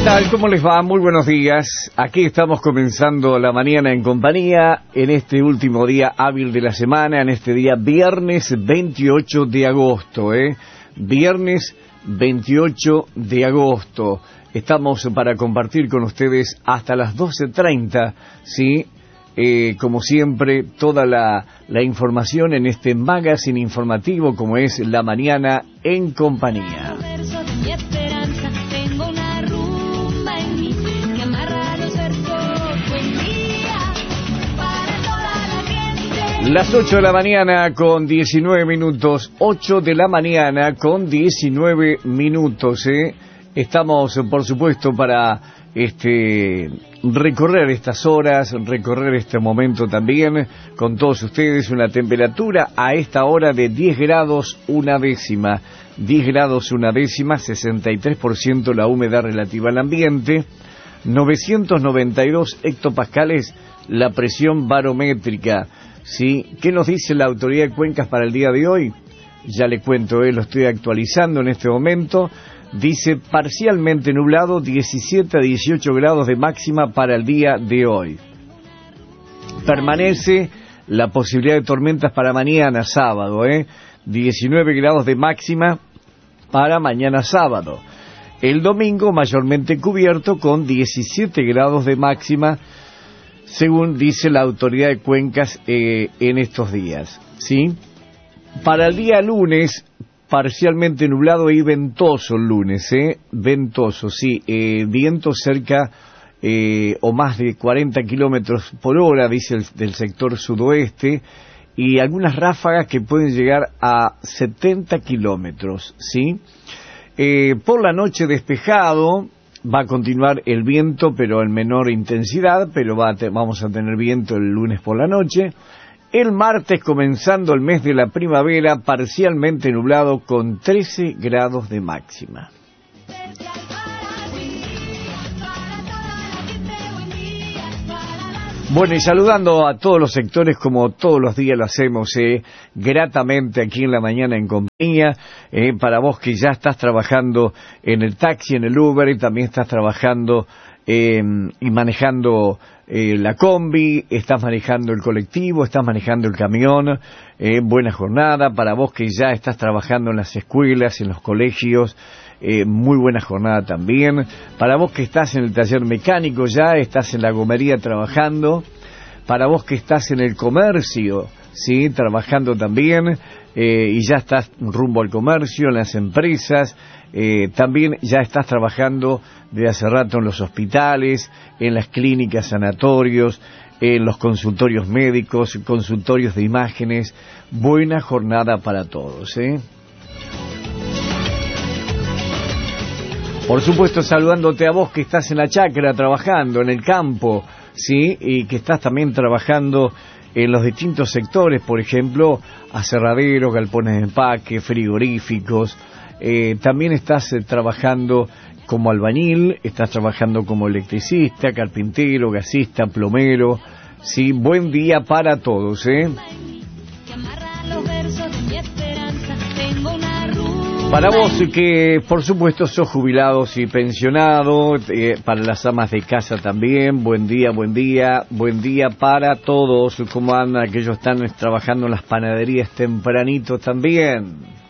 tal? ¿Cómo les va? Muy buenos días. Aquí estamos comenzando la mañana en compañía en este último día hábil de la semana, en este día viernes 28 de agosto, Viernes 28 de agosto. Estamos para compartir con ustedes hasta las 12:30, ¿sí? Como siempre, toda la información en este magazine informativo como es La Mañana en Compañía. Las 8 de la mañana con 19 minutos, 8 de la mañana con 19 minutos, Estamos, por supuesto, para recorrer estas horas, recorrer este momento también con todos ustedes. Una temperatura a esta hora de 10 grados una décima, 10 grados una décima, 63% la humedad relativa al ambiente, 992 hectopascales la presión barométrica. ¿Sí? ¿Qué nos dice la Autoridad de Cuencas para el día de hoy? Ya le cuento, lo estoy actualizando en este momento. Dice parcialmente nublado, 17 a 18 grados de máxima para el día de hoy. Permanece la posibilidad de tormentas para mañana sábado, 19 grados de máxima para mañana sábado. El domingo mayormente cubierto con 17 grados de máxima, según dice la Autoridad de Cuencas en estos días, ¿sí? Para el día lunes, parcialmente nublado y ventoso el lunes, ventoso, sí, viento cerca o más de 40 kilómetros por hora, dice del sector sudoeste, y algunas ráfagas que pueden llegar a 70 kilómetros, ¿sí? Por la noche despejado. Va a continuar el viento, pero en menor intensidad, pero vamos a tener viento el lunes por la noche. El martes, comenzando el mes de la primavera, parcialmente nublado con 13 grados de máxima. Bueno, y saludando a todos los sectores como todos los días lo hacemos, gratamente aquí en La Mañana en Compañía, para vos que ya estás trabajando en el taxi, en el Uber, y también estás trabajando y manejando la combi, estás manejando el colectivo, estás manejando el camión, buena jornada. Para vos que ya estás trabajando en las escuelas, en los colegios, muy buena jornada también. Para vos que estás en el taller mecánico ya, estás en la gomería trabajando. Para vos que estás en el comercio, sí, trabajando también, y ya estás rumbo al comercio, en las empresas, también ya estás trabajando de hace rato en los hospitales, en las clínicas, sanatorios, en los consultorios médicos, consultorios de imágenes. Buena jornada para todos, Por supuesto, saludándote a vos que estás en la chacra trabajando, en el campo, ¿sí? Y que estás también trabajando en los distintos sectores, por ejemplo, aserraderos, galpones de empaque, frigoríficos. También estás trabajando como albañil, estás trabajando como electricista, carpintero, gasista, plomero. Sí, buen día para todos, Para vos que, por supuesto, sos jubilados y pensionados, para las amas de casa también, buen día, buen día, buen día para todos. ¿Cómo andan aquellos que están trabajando en las panaderías tempranito también?